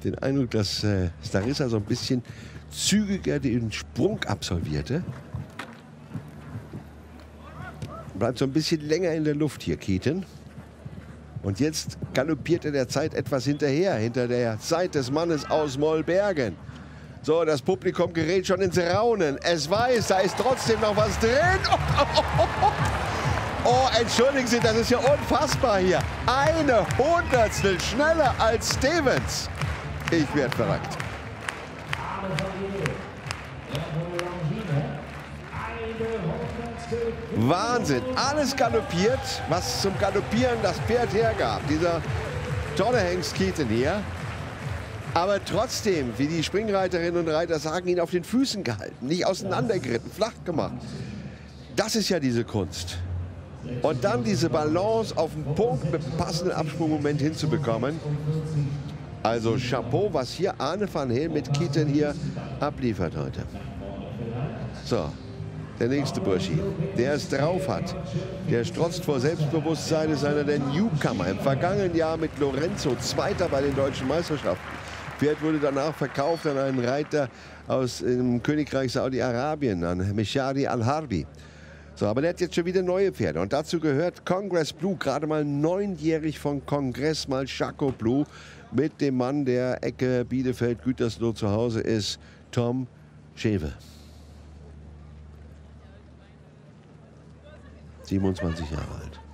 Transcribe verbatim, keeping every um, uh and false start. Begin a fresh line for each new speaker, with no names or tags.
den Eindruck, dass äh, Starissa so ein bisschen zügiger den Sprung absolvierte. Bleibt so ein bisschen länger in der Luft hier, Keaton. Und jetzt galoppiert er der Zeit etwas hinterher, hinter der Zeit des Mannes aus Mollbergen. So, das Publikum gerät schon ins Raunen. Es weiß, da ist trotzdem noch was drin. Oh, oh, oh, oh. Oh, entschuldigen Sie, das ist ja unfassbar hier. Eine Hundertstel schneller als Stevens. Ich werde verrückt. Wahnsinn. Alles galoppiert, was zum Galoppieren das Pferd hergab. Dieser tolle Hengst Keaton hier. Aber trotzdem, wie die Springreiterinnen und Reiter sagen, ihn auf den Füßen gehalten. Nicht auseinandergeritten, flach gemacht. Das ist ja diese Kunst. Und dann diese Balance auf den Punkt mit einem passenden Absprungmoment hinzubekommen. Also Chapeau, was hier Arne van Heel mit Keaton hier abliefert heute. So, der nächste Burschi, der es drauf hat. Der strotzt vor Selbstbewusstsein, ist einer der Newcomer. Im vergangenen Jahr mit Lorenzo Zweiter bei den deutschen Meisterschaften. Pferd wurde danach verkauft an einen Reiter aus dem Königreich Saudi-Arabien, an Meshadi Al-Harbi. So, aber der hat jetzt schon wieder neue Pferde. Und dazu gehört Congress Blue, gerade mal neunjährig von Kongress, mal Chaco Blue, mit dem Mann, der Ecke Bielefeld-Gütersloh zu Hause ist, Tom Schewe. siebenundzwanzig Jahre alt.